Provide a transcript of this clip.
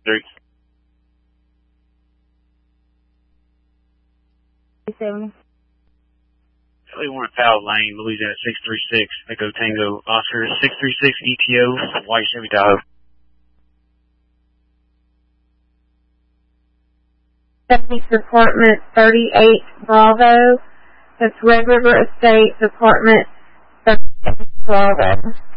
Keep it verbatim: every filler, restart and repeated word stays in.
three. Seven. Philly one Powell Lane, Louisiana six three six, Echo Tango, Oscar six three six E T O, White Chevy Tahoe. Police Department thirty-eight Bravo. That's Red River Estates Apartment thirty-eight Bravo.